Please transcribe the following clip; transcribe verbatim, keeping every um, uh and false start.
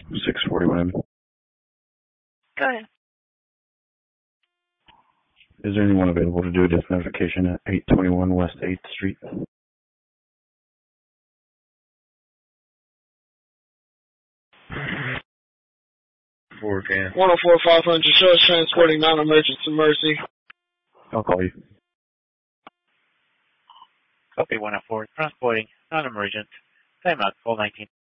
six forty-one. Go ahead. Is there anyone available to do a death notification at eight twenty-one West eighth Street? Four can. one oh four five hundred, show us transporting non-emergency Mercy. I'll call you. Copy one oh four, transporting non-emergent. Time out, full nineteen.